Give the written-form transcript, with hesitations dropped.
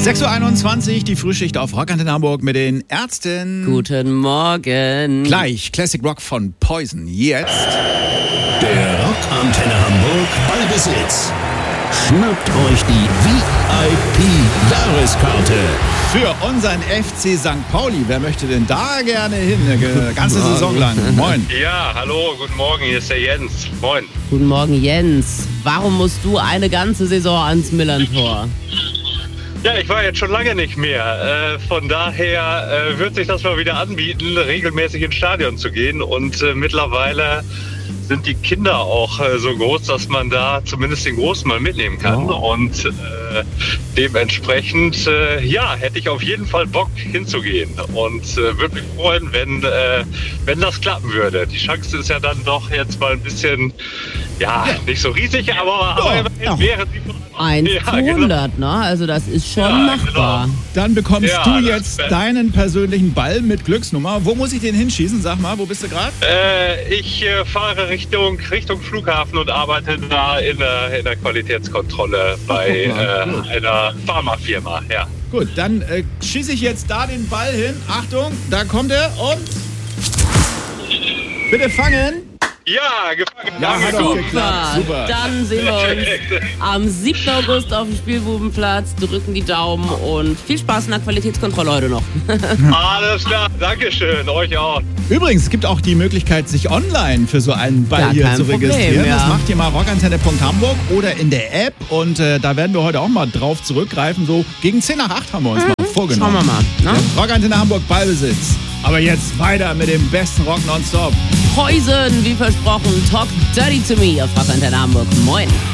6.21 Uhr, die Frühschicht auf Rockantenne Hamburg mit den Ärzten. Guten Morgen. Gleich Classic Rock von Poison. Jetzt der Rockantenne Hamburg Ballbesitz. Schnappt euch die VIP-Jahreskarte. für unseren FC St. Pauli. Wer möchte denn da gerne hin? Eine ganze Saison lang. Moin. Ja, hallo, guten Morgen, hier ist der Jens. Moin. Guten Morgen, Jens. Warum musst du eine ganze Saison ans Millerntor? Ja, ich war jetzt schon lange nicht mehr. Von daher wird sich das mal wieder anbieten, regelmäßig ins Stadion zu gehen. Und mittlerweile sind die Kinder auch so groß, dass man da zumindest den Großen mal mitnehmen kann. Oh. Und dementsprechend, ja, hätte ich auf jeden Fall Bock hinzugehen. Und würde mich freuen, wenn das klappen würde. Die Chance ist ja dann doch jetzt mal ein bisschen, ja, nicht so riesig, aber wäre sie 1 zu 100, ne? Also das ist schon machbar. Genau. Dann bekommst du jetzt das deinen persönlichen Ball mit Glücksnummer. Wo muss ich den hinschießen? Sag mal, wo bist du gerade? Ich fahre Richtung Flughafen und arbeite da in der Qualitätskontrolle bei einer Pharmafirma. Ja. Gut, dann schieße ich jetzt da den Ball hin. Achtung, da kommt er und bitte fangen. Ja, gefangen. Ja, hat auch geklappt. Super. Dann sehen wir uns am 7. August auf dem Spielbubenplatz, drücken die Daumen und viel Spaß in der Qualitätskontrolle heute noch. Alles klar, Dankeschön, euch auch. Übrigens, es gibt auch die Möglichkeit, sich online für so einen Ball hier zu registrieren. Das macht ihr mal rockantenne.hamburg oder in der App und da werden wir heute auch mal drauf zurückgreifen. So gegen 10 nach 8 haben wir uns mal vorgenommen. Schauen wir mal. Ne? Ja, Rockantenne Hamburg Ballbesitz. Aber jetzt weiter mit dem besten Rock nonstop. Poison, wie versprochen, Talk Dirty to Me auf Rockantenne Hamburg. Moin.